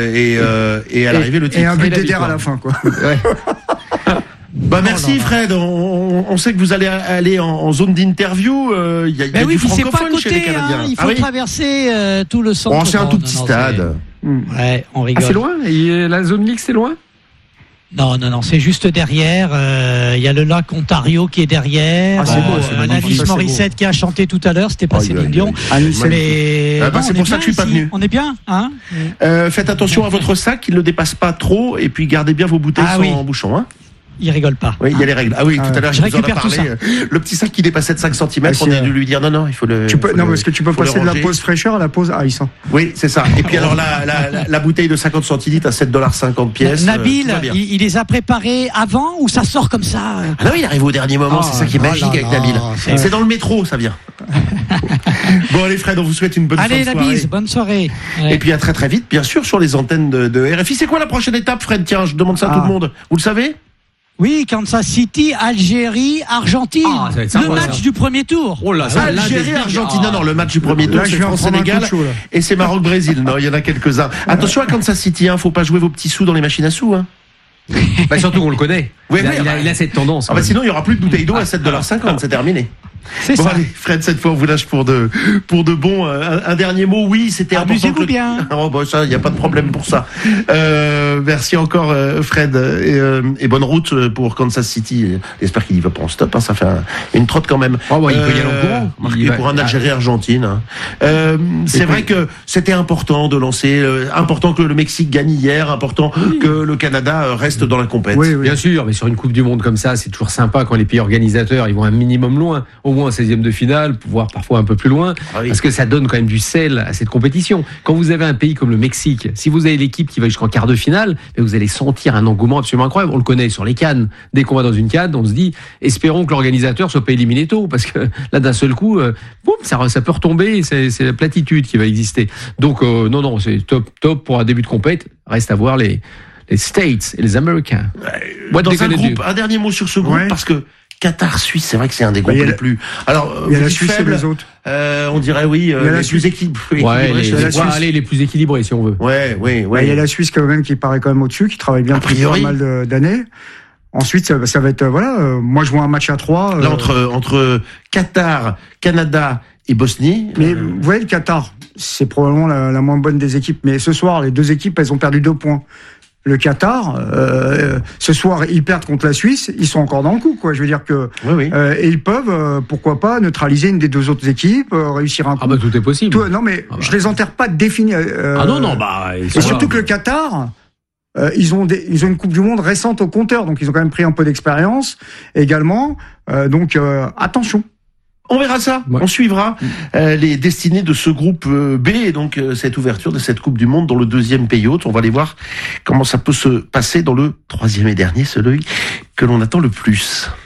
Et à l'arrivée, le titre. Et un but d'Eder à la fin, quoi. Ouais. Merci Fred, on sait que vous allez aller en zone d'interview, il y a du francophone chez les Canadiens. Il faut traverser tout le centre. C'est un tout petit stade. Ouais, on rigole. C'est loin, la zone mixte c'est loin? Non, c'est juste derrière. Il y a le lac Ontario qui est derrière. C'est beau. Alanis Morissette qui a chanté tout à l'heure, c'était pas Céline Dion. Mais c'est pour ça que je suis pas venu. On est bien, hein? Faites attention à votre sac, qu'il ne dépasse pas trop, et puis gardez bien vos bouteilles sans bouchon, hein. Il rigole pas. Oui, il y a les règles. Tout à l'heure, je vous en ai parlé. Le petit sac qui dépassait de 5 cm, on a dû lui dire non, il faut le. Parce que tu peux passer de la pause fraîcheur à la pause haïssant. Oui, c'est ça. Et puis alors, la bouteille de 50 centilitres à $7,50 pièces. Nabil, il les a préparés avant ou ça sort comme ça? Non, il arrive au dernier moment, c'est ça qui est magique avec Nabil. C'est dans le métro, ça vient. Bon, allez, Fred, on vous souhaite une bonne soirée. Allez, la bise, bonne soirée. Et puis à très très vite, bien sûr, sur les antennes de RFI. C'est quoi la prochaine étape, Fred? Tiens, je demande ça à tout le monde. Vous le savez? Oui, Kansas City, Algérie, Argentine. Le match du premier tour. Oh là, Algérie, Argentine. Non, le match du premier tour, c'est France-Sénégal. Et c'est Maroc-Brésil. Non, il y en a quelques-uns. Attention à Kansas City, faut pas jouer vos petits sous dans les machines à sous, hein. Surtout qu'on le connaît. Oui, il a cette tendance. Sinon, il y aura plus de bouteilles d'eau à $7,50. C'est terminé. C'est ça. Allez, Fred, cette fois, on vous lâche pour de bon. Un dernier mot, oui, c'était important. Amusez-vous bien. Ça, il n'y a pas de problème pour ça. Merci encore, Fred, et bonne route pour Kansas City. J'espère qu'il y va pas en stop, ça fait une trotte quand même. Il peut y aller en courant. Marqué pour un Algérie-Argentine. C'est vrai que c'était important de lancer, important que le Mexique gagne hier, important que le Canada reste dans la compétition. Oui. Bien sûr, mais sur une Coupe du Monde comme ça, c'est toujours sympa quand les pays organisateurs, ils vont un minimum loin. Au moins en 16e de finale, voire parfois un peu plus loin, parce que ça donne quand même du sel à cette compétition. Quand vous avez un pays comme le Mexique, si vous avez l'équipe qui va jusqu'en quart de finale, vous allez sentir un engouement absolument incroyable. On le connaît sur les cannes. Dès qu'on va dans une canne, on se dit, espérons que l'organisateur soit pas éliminé tôt, parce que là, d'un seul coup, ça peut retomber, c'est la platitude qui va exister. Donc, non, c'est top pour un début de compète. Reste à voir les States et les Américains. Dans un groupe, un dernier mot sur ce groupe, parce que Qatar-Suisse, c'est vrai que c'est un des groupes les plus. Alors, il y a la Suisse faible, et les autres. On dirait les plus équilibrés. Les plus équilibrés, si on veut. Il y a la Suisse quand même qui paraît quand même au-dessus, qui travaille bien depuis pas mal d'années. Ensuite, ça va être moi, je vois un match à 3. Là, entre Qatar, Canada et Bosnie. Mais vous voyez, le Qatar, c'est probablement la moins bonne des équipes. Mais ce soir, les deux équipes, elles ont perdu 2 points. Le Qatar, ce soir, ils perdent contre la Suisse, ils sont encore dans le coup, quoi. Je veux dire que et ils peuvent, pourquoi pas, neutraliser une des deux autres équipes, réussir un coup. Tout est possible. Je les enterre pas définis. Et surtout que le Qatar, ils ont une Coupe du Monde récente au compteur, donc ils ont quand même pris un peu d'expérience également. Donc attention. On verra ça, on suivra les destinées de ce groupe B et donc cette ouverture de cette Coupe du Monde dans le deuxième pays hôte. On va aller voir comment ça peut se passer dans le troisième et dernier, celui que l'on attend le plus.